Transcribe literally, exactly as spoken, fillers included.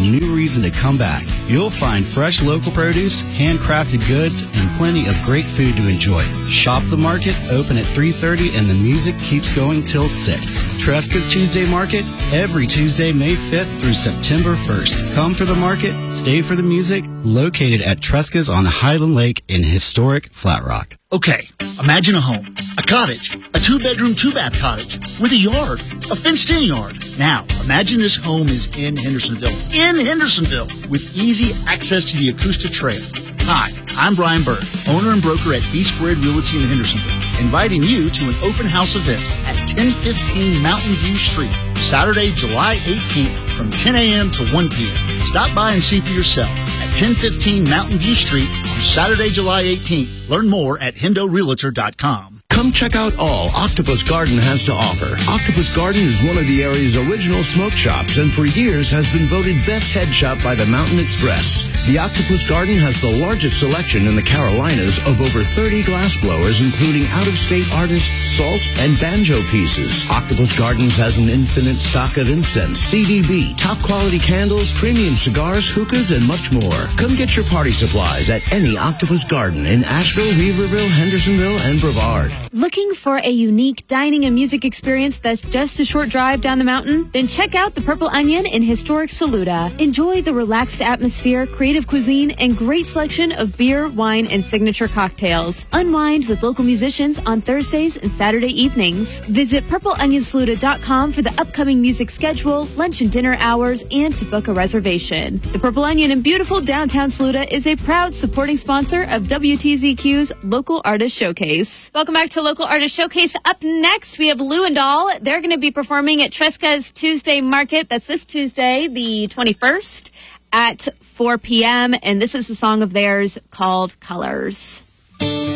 new reason to come back. You'll find fresh local produce, handcrafted goods, and plenty of great food to enjoy. Shop the market, open at three thirty, and the music keeps going till six. Tresca's Tuesday Market, every Tuesday, May fifth through September first. Come for the market, stay for the music, located at Tresca's on Highland Lake in historic Flat Rock. Okay, imagine a home, a cottage, a two-bedroom, two-bath cottage with a yard, a fenced-in yard. Now, imagine this home is in Hendersonville, in Hendersonville, with easy access to the Acosta Trail. Hi, I'm Brian Bird, owner and broker at B Squared Realty in Hendersonville, inviting you to an open house event at ten fifteen Mountain View Street, Saturday, July eighteenth from ten a.m. to one p.m. Stop by and see for yourself at ten fifteen Mountain View Street on Saturday, July eighteenth. Learn more at hendo realtor dot com. Come check out all Octopus Garden has to offer. Octopus Garden is one of the area's original smoke shops and for years has been voted best head shop by the Mountain Express. The Octopus Garden has the largest selection in the Carolinas of over thirty glass blowers, including out-of-state artists' salt and banjo pieces. Octopus Gardens has an infinite stock of incense, C D B, top-quality candles, premium cigars, hookahs, and much more. Come get your party supplies at any Octopus Garden in Asheville, Weaverville, Hendersonville, and Brevard. Looking for a unique dining and music experience that's just a short drive down the mountain? Then check out the Purple Onion in historic Saluda. Enjoy the relaxed atmosphere, creative cuisine, and great selection of beer, wine, and signature cocktails. Unwind with local musicians on Thursdays and Saturday evenings. Visit purple onion saluda dot com for the upcoming music schedule, lunch and dinner hours, and to book a reservation. The Purple Onion in beautiful downtown Saluda is a proud supporting sponsor of W T Z Q's Local Artist Showcase. Welcome back to Local Artist Showcase. Up next, we have Lewandale. They're going to be performing at Tresca's Tuesday Market. That's this Tuesday, the twenty-first, at four p.m. And this is a song of theirs called Colors.